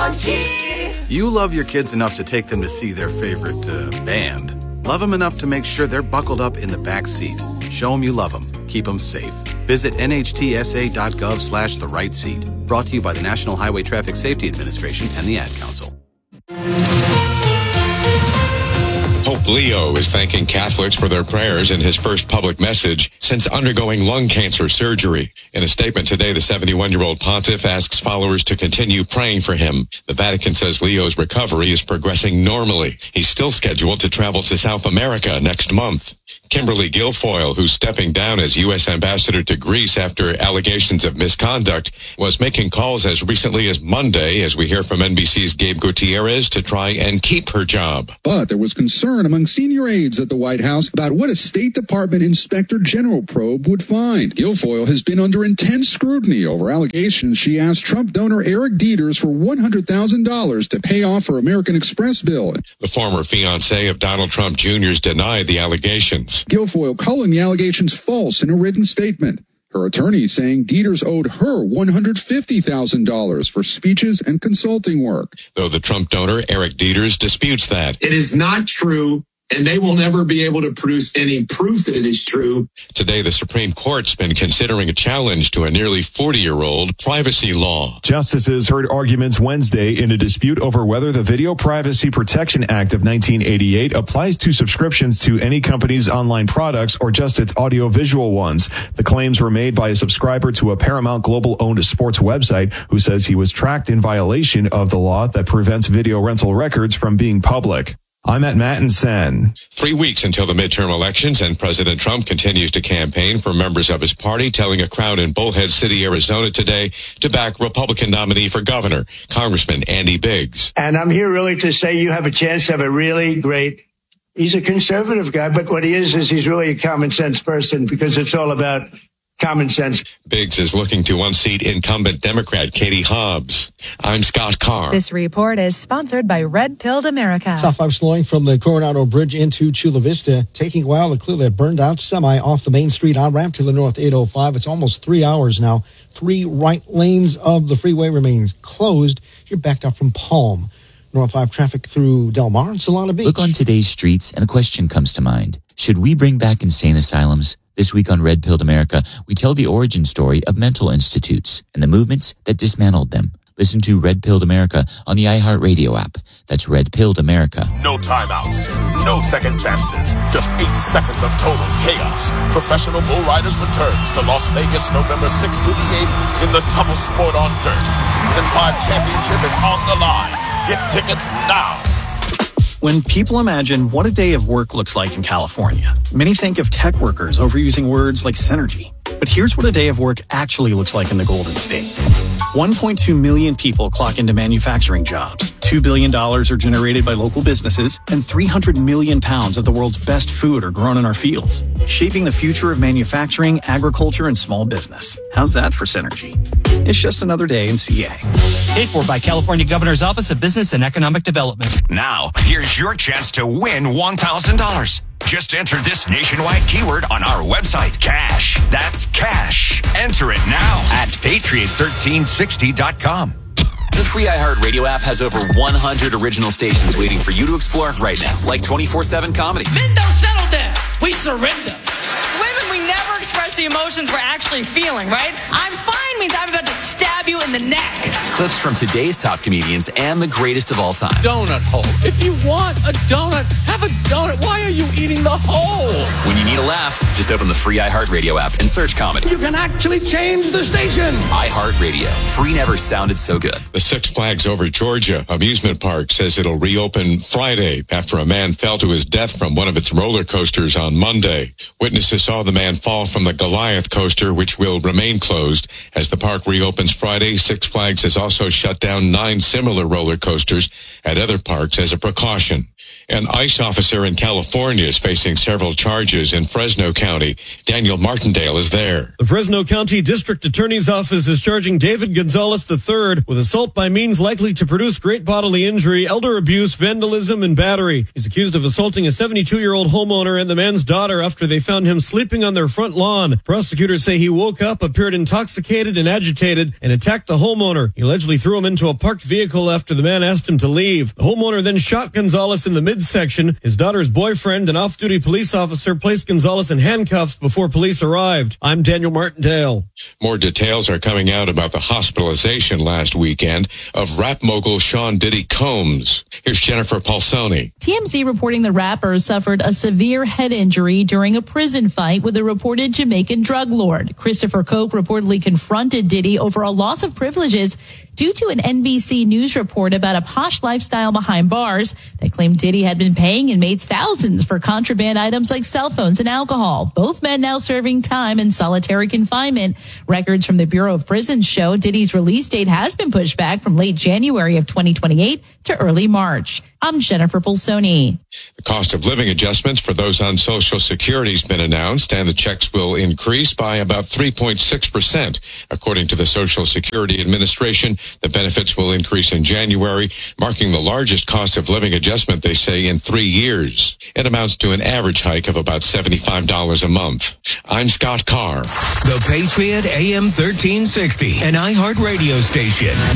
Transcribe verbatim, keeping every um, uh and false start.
on key. You love your kids enough to take them to see their favorite uh, band. Love them enough to make sure they're buckled up in the back seat. Show them you love them. Keep them safe. Visit nhtsa.gov slash the right seat. Brought to you by the National Highway Traffic Safety Administration and the Ad Council. Pope Leo is thanking Catholics for their prayers in his first public message since undergoing lung cancer surgery. In a statement today, the seventy-one-year-old pontiff asks followers to continue praying for him. The Vatican says Leo's recovery is progressing normally. He's still scheduled to travel to South America next month. Kimberly Guilfoyle, who's stepping down as U S ambassador to Greece after allegations of misconduct, was making calls as recently as Monday, as we hear from N B C's Gabe Gutierrez, to try and keep her job. But there was concern among senior aides at the White House about what a State Department Inspector General probe would find. Guilfoyle has been under intense scrutiny over allegations she asked Trump donor Eric Dieters for one hundred thousand dollars to pay off her American Express bill. The former fiancé of Donald Trump Junior's denied the allegations. Guilfoyle calling the allegations false in a written statement. Her attorney saying Dieters owed her one hundred fifty thousand dollars for speeches and consulting work. Though the Trump donor, Eric Dieters, disputes that. It is not true, and they will never be able to produce any proof that it is true. Today, the Supreme Court's been considering a challenge to a nearly forty-year-old privacy law. Justices heard arguments Wednesday in a dispute over whether the Video Privacy Protection Act of nineteen eighty-eight applies to subscriptions to any company's online products or just its audiovisual ones. The claims were made by a subscriber to a Paramount Global-owned sports website who says he was tracked in violation of the law that prevents video rental records from being public. I'm at Matt and Sen. Three weeks until the midterm elections, and President Trump continues to campaign for members of his party, telling a crowd in Bullhead City, Arizona today to back Republican nominee for governor, Congressman Andy Biggs. And I'm here really to say you have a chance to have a really great, he's a conservative guy, but what he is is he's really a common sense person because it's all about common sense. Biggs is looking to unseat incumbent Democrat Katie Hobbs. I'm Scott Carr. This report is sponsored by Red Pilled America. South five slowing from the Coronado Bridge into Chula Vista. Taking a while to clear that burned out semi off the Main Street on-ramp to the north eight oh five. It's almost three hours now. Three right lanes of the freeway remains closed. You're backed up from Palm. North five traffic through Del Mar and Solana Beach. Look on today's streets and a question comes to mind. Should we bring back insane asylums? This week on Red Pilled America, we tell the origin story of mental institutes and the movements that dismantled them. Listen to Red Pilled America on the iHeartRadio app. That's Red Pilled America. No timeouts, no second chances, just eight seconds of total chaos. Professional Bull Riders returns to Las Vegas November sixth through the eighth in the toughest sport on dirt. Season five championship is on the line. Get tickets now. When people imagine what a day of work looks like in California, many think of tech workers overusing words like synergy. But here's what a day of work actually looks like in the Golden State. one point two million people clock into manufacturing jobs. two billion dollars are generated by local businesses, and three hundred million pounds of the world's best food are grown in our fields, shaping the future of manufacturing, agriculture, and small business. How's that for synergy? It's just another day in C A. Paid for by California Governor's Office of Business and Economic Development. Now, here's your chance to win one thousand dollars. Just enter this nationwide keyword on our website, cash. That's cash. Enter it now at patriot thirteen sixty dot com. The free iHeartRadio app has over one hundred original stations waiting for you to explore right now, like twenty-four seven comedy. Men don't settle down. We surrender. Women, we never express the emotions we're actually feeling, right? I'm fine means I'm about to stab you in the neck. Clips from today's top comedians and the greatest of all time. Donut hole. If you want a donut, have a donut. Why are you eating the hole? When you need a laugh, just open the free iHeartRadio app and search comedy. You can actually change the station. iHeartRadio. Free never sounded so good. The Six Flags Over Georgia amusement park says it'll reopen Friday after a man fell to his death from one of its roller coasters on Monday. Witnesses saw the man fall from the Goliath coaster, which will remain closed. As the park reopens Friday, Six Flags has also shut down nine similar roller coasters at other parks as a precaution. An ICE officer in California is facing several charges in Fresno County. Daniel Martindale is there. The Fresno County District Attorney's Office is charging David Gonzalez the third with assault by means likely to produce great bodily injury, elder abuse, vandalism, and battery. He's accused of assaulting a seventy-two-year-old homeowner and the man's daughter after they found him sleeping on their front lawn. Prosecutors say he woke up, appeared intoxicated and agitated, and attacked the homeowner. He allegedly threw him into a parked vehicle after the man asked him to leave. The homeowner then shot Gonzalez in the midsection. His daughter's boyfriend, an off-duty police officer, placed Gonzalez in handcuffs before police arrived. I'm Daniel Martindale. More details are coming out about the hospitalization last weekend of rap mogul Sean Diddy Combs. Here's Jennifer Paulsoni. T M Z reporting the rapper suffered a severe head injury during a prison fight with a reported Jamaican drug lord. Christopher Koch reportedly confronted Diddy over a loss of privileges due to an N B C News report about a posh lifestyle behind bars that claimed Diddy had been paying inmates thousands for contraband items like cell phones and alcohol. Both men now serving time in solitary confinement. Records from the Bureau of Prisons show Diddy's release date has been pushed back from late January of twenty twenty-eight to early March. I'm Jennifer Pulsoni. The cost of living adjustments for those on Social Security has been announced, and the checks will increase by about three point six percent. According to the Social Security Administration, the benefits will increase in January, marking the largest cost of living adjustment, they say, in three years. It amounts to an average hike of about seventy-five dollars a month. I'm Scott Carr. The Patriot A M thirteen sixty, an iHeart radio station.